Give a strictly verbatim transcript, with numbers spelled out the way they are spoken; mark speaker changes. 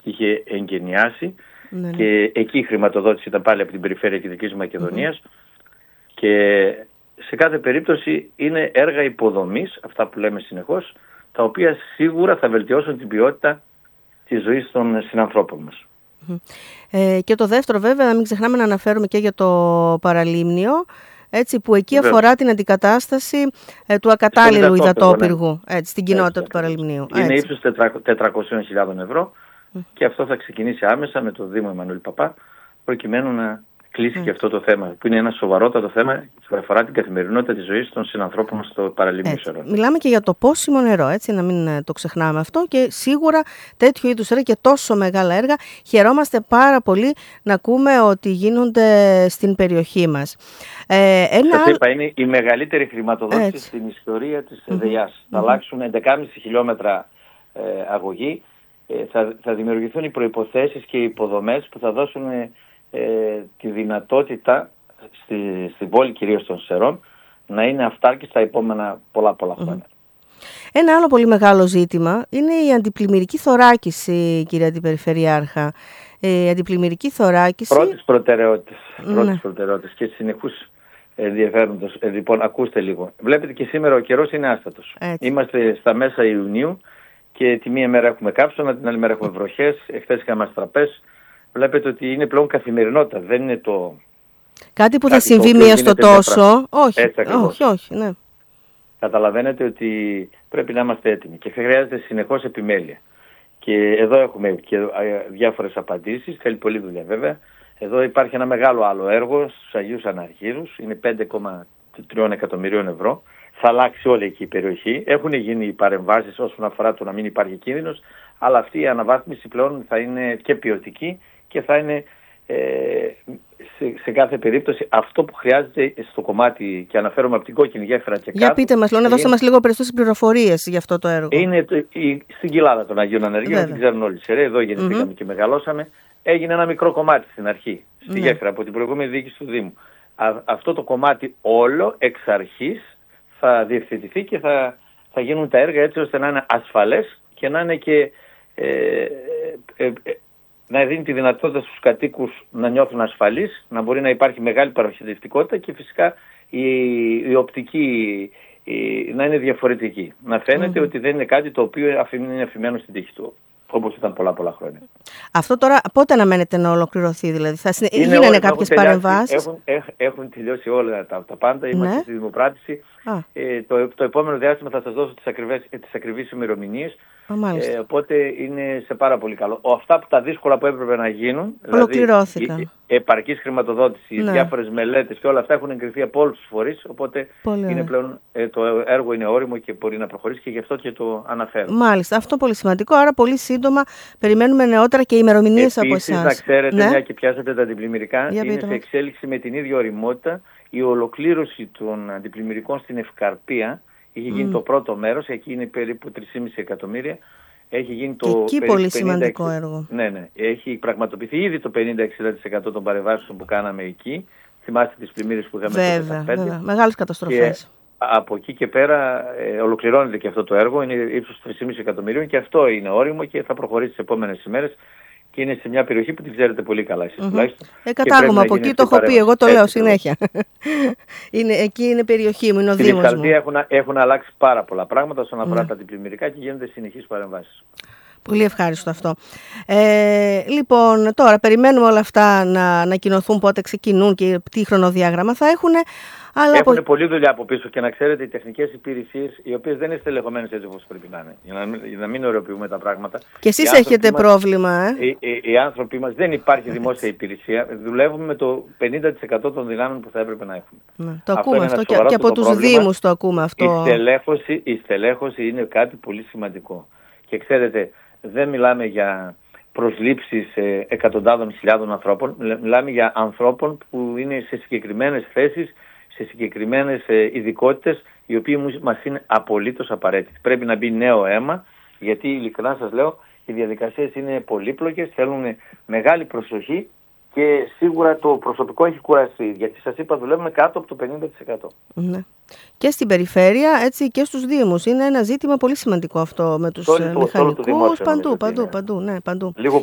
Speaker 1: είχε εγκαινιάσει,
Speaker 2: ναι, ναι.
Speaker 1: και εκεί η χρηματοδότηση ήταν πάλι από την περιφέρεια Κεντρικής Μακεδονίας, mm-hmm. και σε κάθε περίπτωση είναι έργα υποδομής, αυτά που λέμε συνεχώς, τα οποία σίγουρα θα βελτιώσουν την ποιότητα της ζωής των συνανθρώπων μας.
Speaker 2: Mm-hmm. Ε, και το δεύτερο βέβαια, να μην ξεχνάμε να αναφέρουμε και για το Παραλίμνιο, έτσι, που εκεί Βέβαια. αφορά την αντικατάσταση ε, του ακατάλληλου υδατόπυργου, ναι. έτσι, στην κοινότητα έτσι, του Παραλιμνίου.
Speaker 1: Είναι έτσι. ύψος τετρακόσιες χιλιάδες ευρώ mm. και αυτό θα ξεκινήσει άμεσα με το Δήμο Εμμανουήλ Παπά, προκειμένου να κλείσει mm. και αυτό το θέμα, που είναι ένα σοβαρότατο θέμα που αφορά την καθημερινότητα της ζωής των συνανθρώπων στο Παραλίμνιο Σερών.
Speaker 2: Μιλάμε και για το πόσιμο νερό, έτσι, να μην το ξεχνάμε αυτό, και σίγουρα τέτοιου είδους έργα και τόσο μεγάλα έργα χαιρόμαστε πάρα πολύ να ακούμε ότι γίνονται στην περιοχή μας.
Speaker 1: Ε, ένα... Σας είπα, είναι η μεγαλύτερη χρηματοδότηση έτσι. στην ιστορία της mm-hmm. ΕΔΕΙΑΣ. Mm-hmm. Θα αλλάξουν έντεκα κόμμα πέντε χιλιόμετρα ε, αγωγή, ε, θα, θα δημιουργηθούν οι προϋποθέσεις και οι υποδομές που θα δώσουν ε, τη δυνατότητα στη, στην πόλη κυρίως των Σερών να είναι αυτάρκη στα επόμενα πολλά πολλά χρόνια.
Speaker 2: Mm-hmm. Ένα άλλο πολύ μεγάλο ζήτημα είναι η αντιπλημμυρική θωράκιση, κύριε Αντιπεριφερειάρχα. Η αντιπλημμυρική θωράκιση...
Speaker 1: Πρώτης προτεραιότητας, πρώτης ναι. προτεραιότητας και συνεχούς ενδιαφέροντος. Ε, λοιπόν, ακούστε λίγο. Βλέπετε και σήμερα ο καιρός είναι άστατος. Έτσι. Είμαστε στα μέσα Ιουνίου και τη μία μέρα έχουμε κάψωνα, την άλλη μέρα έχουμε βροχές, εχθές είχαμε αστραπές. Βλέπετε ότι είναι πλέον καθημερινότητα, δεν είναι το...
Speaker 2: Κάτι που θα συμβεί μία στο τόσο. Όχι, όχι, όχι, ναι.
Speaker 1: Καταλαβαίνετε ότι πρέπει να είμαστε έτοιμοι και χρειάζεται συνεχώς επιμέλεια. Και εδώ έχουμε και διάφορες απαντήσεις, θέλει πολλή δουλειά βέβαια. Εδώ υπάρχει ένα μεγάλο άλλο έργο στους Αγίους Αναργύρους, είναι πέντε κόμμα τρία εκατομμυρίων ευρώ. Θα αλλάξει όλη εκεί η περιοχή. Έχουν γίνει παρεμβάσεις όσον αφορά το να μην υπάρχει κίνδυνος, αλλά αυτή η αναβάθμιση πλέον θα είναι και ποιοτική και θα είναι ε, σε, σε κάθε περίπτωση αυτό που χρειάζεται στο κομμάτι, και αναφέρομαι από την κόκκινη γέφυρα και κάτω.
Speaker 2: Για πείτε μας, Λόνα, δώστε μας λίγο περισσότερες πληροφορίες για αυτό το έργο.
Speaker 1: Είναι το, η, στην κοιλάδα των Αγίων Αναργύρων, την ξέρουν όλοι. Εδώ γεννηθήκαμε mm-hmm. και μεγαλώσαμε. Έγινε ένα μικρό κομμάτι στην αρχή, στη ναι. γέφυρα, από την προηγούμενη διοίκηση του Δήμου. Α, αυτό το κομμάτι όλο εξ αρχής θα διευθετηθεί και θα, θα γίνουν τα έργα έτσι ώστε να είναι ασφαλές και να είναι και ε, ε, ε, ε, να δίνει τη δυνατότητα στους κατοίκους να νιώθουν ασφαλείς, να μπορεί να υπάρχει μεγάλη παροχητευτικότητα και φυσικά η, η οπτική η, να είναι διαφορετική. Να φαίνεται mm-hmm. ότι δεν είναι κάτι το οποίο αφή, είναι αφημένο στην τύχη του, όπως ήταν πολλά πολλά χρόνια.
Speaker 2: Αυτό τώρα πότε αναμένεται να ολοκληρωθεί, δηλαδή θα συνε... γίνανε κάποιες παρεμβάσεις?
Speaker 1: Έχουν, έχ, έχουν τελειώσει όλα τα, τα πάντα, είμαστε ναι. στη δημοπράτηση. Ε, το, το επόμενο διάστημα θα σας δώσω τις, ακριβές, τις ακριβείς ημερομηνίες. Ε, οπότε είναι σε πάρα πολύ καλό. Ο, αυτά που τα δύσκολα που έπρεπε να γίνουν,
Speaker 2: ολοκληρώθηκαν.
Speaker 1: Δηλαδή η, η επαρκής χρηματοδότηση, ναι. οι διάφορες μελέτες και όλα αυτά έχουν εγκριθεί από όλους τους φορείς. Οπότε πολύ είναι πλέον, ε, το έργο είναι όριμο και μπορεί να προχωρήσει και γι' αυτό και το αναφέρω.
Speaker 2: Μάλιστα, αυτό πολύ σημαντικό. Άρα πολύ σύντομα περιμένουμε νεότερα και ημερομηνίες από εσάς.
Speaker 1: Επίσης, να ξέρετε, ναι. μια και πιάσατε τα αντιπλημμυρικά, για είναι σε εξέλιξη με την ίδια ωριμότητα η ολοκλήρωση των αντιπλημμυρικών στην Ευκαρπία. Είχε γίνει mm. το πρώτο μέρος, εκεί είναι περίπου τρία κόμμα πέντε εκατομμύρια. Έχει γίνει το
Speaker 2: εκεί πολύ σημαντικό έργο.
Speaker 1: Ναι, ναι. Έχει πραγματοποιηθεί ήδη το πενήντα με εξήντα τοις εκατό των παρεμβάσεων που κάναμε εκεί. Θυμάστε τις πλημμύρες που είχαμε
Speaker 2: βέβαια, το δύο χιλιάδες δεκαπέντε. Βέβαια, μεγάλες καταστροφές.
Speaker 1: Και από εκεί και πέρα ε, ολοκληρώνεται και αυτό το έργο. Είναι ύψος τρία κόμμα πέντε εκατομμυρίων και αυτό είναι όριμο και θα προχωρήσει τις επόμενες ημέρες. Και είναι σε μια περιοχή που την ξέρετε πολύ καλά εσείς mm-hmm. τουλάχιστον.
Speaker 2: Ε, κατάγομαι από εκεί, το έχω πει, εγώ το λέω συνέχεια. είναι, εκεί είναι περιοχή μου, είναι ο Δήμος μου.
Speaker 1: Στην Ευκαρπία έχουν, έχουν αλλάξει πάρα πολλά πράγματα όσον αφορά mm. τα αντιπλημμυρικά και γίνονται συνεχείς παρεμβάσεις.
Speaker 2: Πολύ ευχάριστο αυτό. Ε, λοιπόν, τώρα περιμένουμε όλα αυτά να ανακοινωθούν πότε ξεκινούν και τι χρονοδιάγραμμα θα έχουν. Αλλά
Speaker 1: έχουν
Speaker 2: από...
Speaker 1: πολλή δουλειά από πίσω και να ξέρετε οι τεχνικές υπηρεσίες οι οποίες δεν είναι στελεχωμένες έτσι όπως πρέπει να είναι. Για να, για να μην ωρεοποιούμε τα πράγματα.
Speaker 2: Και εσείς έχετε μας, πρόβλημα, ε?
Speaker 1: Οι, οι, οι άνθρωποι μας δεν υπάρχει δημόσια υπηρεσία. Δουλεύουμε με το πενήντα τοις εκατό των δυνάμεων που θα έπρεπε να έχουμε.
Speaker 2: Ναι, το αυτό ακούμε αυτό και, και από τους Δήμους το ακούμε αυτό.
Speaker 1: Η στελέχωση, η στελέχωση είναι κάτι πολύ σημαντικό. Και ξέρετε, δεν μιλάμε για προσλήψεις ε, εκατοντάδων χιλιάδων ανθρώπων. Μιλάμε για ανθρώπων που είναι σε συγκεκριμένες θέσεις, σε συγκεκριμένες ε, ειδικότητες, οι οποίοι μας είναι απολύτως απαραίτητοι. Πρέπει να μπει νέο αίμα, γιατί ειλικρινά σας λέω, οι διαδικασίες είναι πολύπλοκες, θέλουν μεγάλη προσοχή και σίγουρα το προσωπικό έχει κουραστεί. Γιατί σας είπα, δουλεύουμε κάτω από το πενήντα τοις εκατό.
Speaker 2: Ναι. Και στην περιφέρεια, έτσι και στους Δήμους. Είναι ένα ζήτημα πολύ σημαντικό αυτό με τους
Speaker 1: το,
Speaker 2: μηχανικούς.
Speaker 1: το, το
Speaker 2: παντού, παντού, παντού, ναι, παντού.
Speaker 1: Λίγο